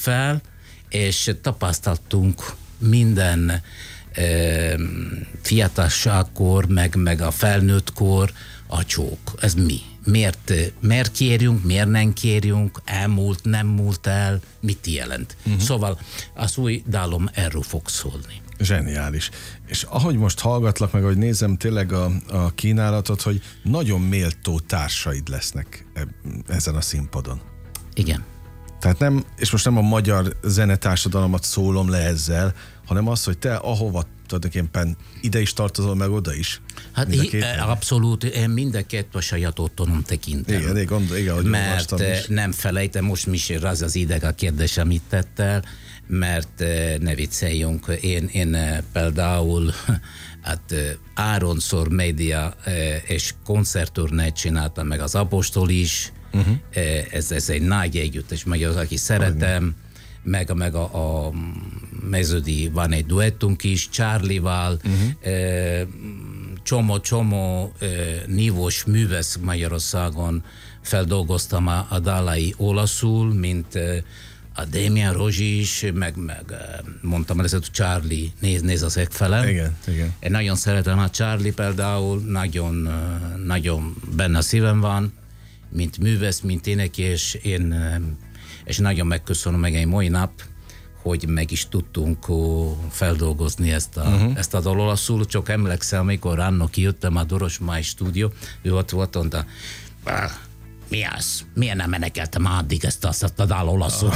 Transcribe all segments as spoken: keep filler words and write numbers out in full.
fel, és tapasztaltunk minden e, fiatalságkor, meg, meg a felnőttkor a csók. Ez mi? Miért, miért kérjünk, miért nem kérjünk, elmúlt, nem múlt el, mit jelent? Uh-huh. Szóval az új dalom erről fog szólni. Zseniális. És ahogy most hallgatlak meg, ahogy nézem tényleg a, a kínálatot, hogy nagyon méltó társaid lesznek ezen a színpadon. Igen. Tehát nem, és most nem a magyar zenetársadalmat szólom le ezzel, hanem az, hogy te ahova tulajdonképpen ide is tartozol, meg oda is. Hát i- abszolút, én mindenket a saját otthonom tekintem. Igen, igen, gondol, igen, hogy mert nem felejtem, most Misér, az az ideg a kérdés, amit tettel, mert ne vicceljünk, én, én például hát Áronszor média és koncerturnét csináltam, meg az Apostol is, uh-huh. ez, ez egy nagy együttes, meg az, aki szeretem, meg, meg a, a Meződi van egy duettünk is, Charlie-val, uh-huh. csomó-csomó nívós művész Magyarországon feldolgoztam a, a dalai olaszul, mint a Damien Rozsi is, meg, meg mondtam el, hogy Charlie néz, néz az felem. Igen, igen. Én nagyon szeretem a Charlie például, nagyon, nagyon benne a szívem van, mint művész, mint énekes, én, és nagyon megköszönöm meg egy mai nap, hogy meg is tudtunk feldolgozni ezt a, uh-huh. ezt a dal olaszul. Csak emlékszem, amikor annak kijöttem a Dorosmai stúdió, ő ott volt, mondta, mi az? Miért nem menekeltem addig ezt, azt, azt a dal olaszul?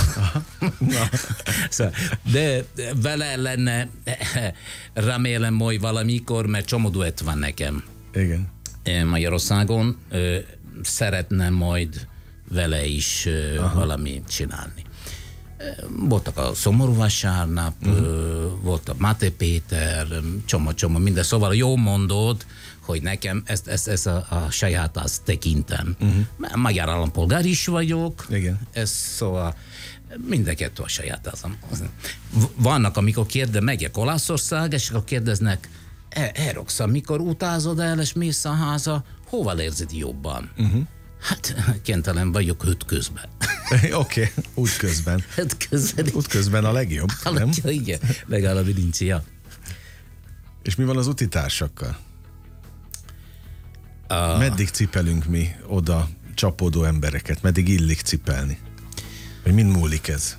Szóval, de vele lenne, remélem, hogy valamikor, mert csomó duett van nekem. Igen. Magyarországon szeretném majd vele is Aha. valami csinálni. Voltak a Szomorú Vasárnap, uh-huh. volt a Máté Péter, csomó-csomó minden. Szóval jó mondod, hogy nekem ezt, ezt, ezt a, a saját azt tekintem. Uh-huh. Magyar állampolgár is vagyok. Igen. Ez szóval mindenkettő a saját azam. Vannak, amikor kérde, megyek Olaszország, és akkor kérdeznek, e, Eroxa, mikor utázod el, és mész a háza, hova érzed jobban? Uh-huh. Hát, kénytelen vagyok útközben. Oké, okay. útközben. Útközben. Útközben a legjobb, nem? Igen, legalább nincs, ja. És mi van az utitársakkal? Uh, Meddig cipelünk mi oda csapódó embereket? Meddig illik cipelni? Vagy mind múlik ez?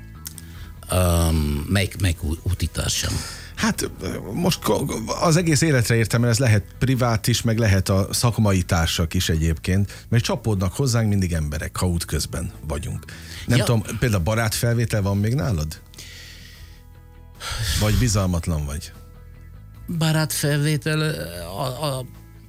Um, melyik, melyik utitársam? Hát most az egész életre értem, mert ez lehet privát is, meg lehet a szakmai társak is egyébként, mert csapódnak hozzánk mindig emberek, ha útközben vagyunk. Nem ja. tudom, például barátfelvétel van még nálad? Vagy bizalmatlan vagy? Barátfelvétel a, a...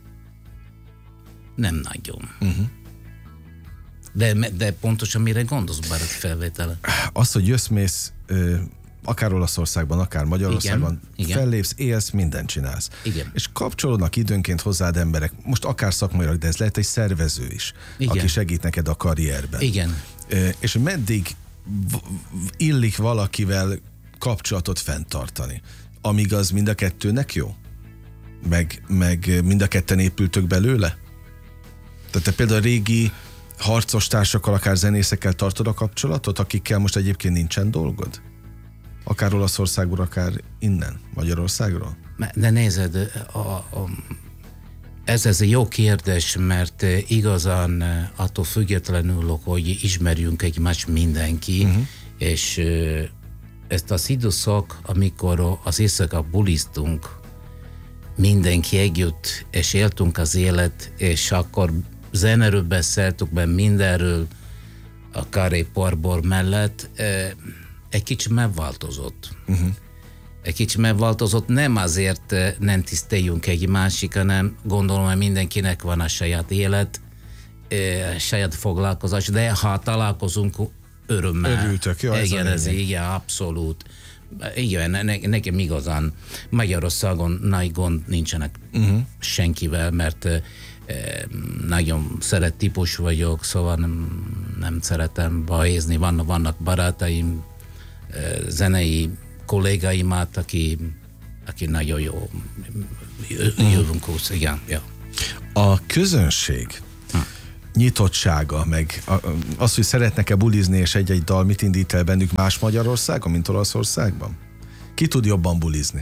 nem nagyon. Uh-huh. De, de pontosan mire gondolsz barátfelvétele? Az, hogy jössz-mész akár Olaszországban, akár Magyarországon, igen, fellépsz, élsz, mindent csinálsz. Igen. És kapcsolódnak időnként hozzád emberek, most akár szakmailag, de ez lehet egy szervező is, igen, aki segít neked a karrierben. Igen. És meddig illik valakivel kapcsolatot fenntartani, amíg az mind a kettőnek jó? Meg, meg mind a ketten épültök belőle? Tehát te például a régi harcos társakkal, akár zenészekkel tartod a kapcsolatot, akikkel most egyébként nincsen dolgod? Akár Olaszországból, akár innen, Magyarországról? De nézed, a, a, ez, ez egy jó kérdés, mert igazán attól függetlenül, hogy ismerjünk egymást mindenki, uh-huh. és ezt az időszak, amikor az éjszaka buliztunk, mindenki együtt, és éltünk az élet, és akkor zeneről beszéltük, mert mindenről a Carré Parbor mellett, egy kicsit megváltozott. Uh-huh. Egy kicsit megváltozott, nem azért nem tiszteljünk egy másik, hanem gondolom, hogy mindenkinek van a saját élet, a saját foglalkozás, de ha találkozunk, örömmel. Örültök, jó? Igen, ez igen, abszolút. Igen, ne, nekem igazán Magyarországon nagy gond nincsenek uh-huh. senkivel, mert eh, nagyon szeret típus vagyok, szóval nem, nem szeretem bahézni. Vannak, vannak barátaim, eh, zenei kollégáimat, aki, aki nagyon jó. Jövünk uh-huh. igen, ja. A közönség ha. nyitottsága, meg az, hogy szeretnek-e bulizni, és egy-egy dal mit indít el bennük más Magyarországon, mint Olaszországban? Ki tud jobban bulizni?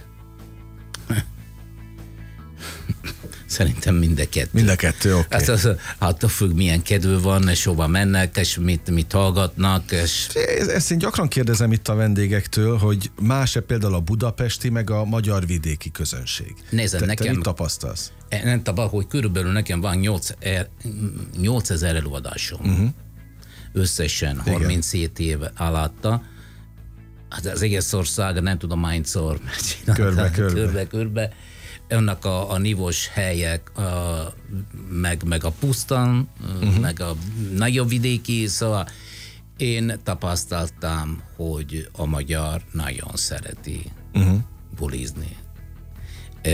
Szerintem mind a kettő. Mind a kettő, oké. Okay. Hát az, attól függ, milyen kedvű van, és hova mennek, és mit, mit hallgatnak. És... Ezt én gyakran kérdezem itt a vendégektől, hogy más-e például a budapesti, meg a magyar vidéki közönség. Nézd, te, nekem... te mit tapasztalsz? Nem tapasztal, hogy körülbelül nekem van nyolcezer előadásom. Uh-huh. Összesen harminchét év alatta. Hát az egész ország, nem tudom, hányszor körbe, körbe. körbe, körbe. Önnek a, a nívós helyek, a, meg, meg a pusztan, uh-huh. meg a nagyobb vidéki, szóval én tapasztaltam, hogy a magyar nagyon szereti uh-huh. bulizni. E,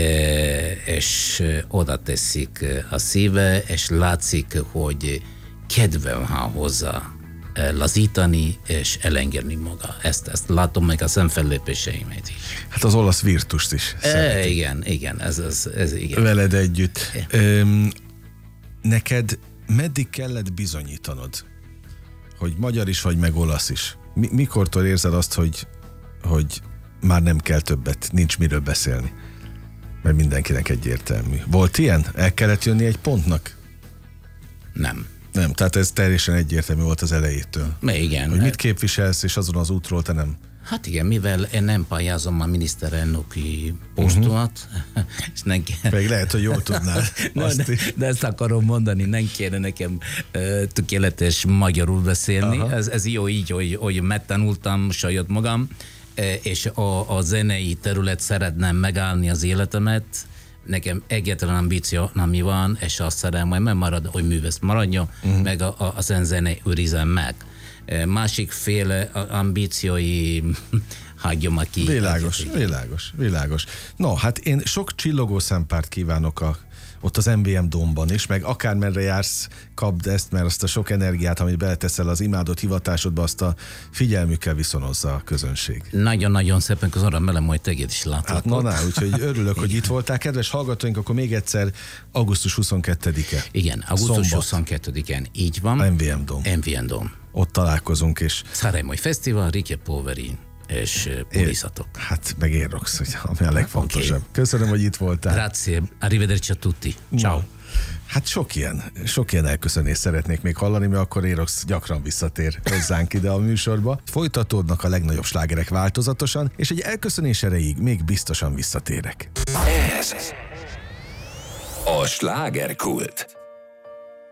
és oda teszik a szíve, és látszik, hogy kedve van hozzá lazítani és elengedni maga. Ezt, ezt látom meg a szemfellépéseimet is. Hát az olasz virtust is e, igen, igen, ez, ez, ez igen. Veled együtt. Öm, neked meddig kellett bizonyítanod, hogy magyar is vagy, meg olasz is? Mi, mikortól érzed azt, hogy, hogy már nem kell többet, nincs miről beszélni? Mert mindenkinek egyértelmű. Volt ilyen? El kellett jönni egy pontnak? Nem. Nem, tehát ez teljesen egyértelmű volt az elejétől. Me, igen. Hogy mit képviselsz, és azon az útról te nem. Hát igen, mivel én nem pályázom a miniszterelnöki posztomat, uh-huh. és nem kell... Pedig lehet, hogy jól tudnál. Na, de, de ezt akarom mondani, nem kéne nekem uh, tökéletes magyarul beszélni. Ez, ez jó így, hogy, hogy megtanultam saját magam, uh, és a, a zenei terület szeretném megállni az életemet. Nekem egyetlen ambíció, ami van, és azt szeretem, hogy megmarad, hogy művész maradjon, uh-huh. meg a, a, a zene őrizem meg. Másik féle ambíciói hagyjam aki. Világos, világos, világos. No, hát én sok csillogó szempárt kívánok a, ott az em vé em Dómban is, meg akármerre jársz, kapd ezt, mert azt a sok energiát, amit beleteszel az imádott hivatásodba, azt a figyelmükkel viszonozza a közönség. Nagyon-nagyon szépen köszönöm, velem majd téged is látlak. Hát na, na, úgyhogy örülök, hogy itt voltál. Kedves hallgatóink, akkor még egyszer augusztus huszonkettedike. Igen, augusztus huszonkettedikén, így van. em vé em Dóm. em vé em Dóm. Ott találkozunk, és... Száremai Fesztivál, Rike Poveri és bulizhatok. Hát meg Aerox, ami a legfontosabb. Okay. Köszönöm, hogy itt voltál. Grazie, arrivederci a tutti. Ciao. No. Hát sok ilyen, sok ilyen elköszönést szeretnék még hallani, mert akkor Aerox gyakran visszatér hozzánk ide a műsorba. Folytatódnak a legnagyobb slágerek változatosan, és egy elköszönés erejéig még biztosan visszatérek. Ez a Slágerkult.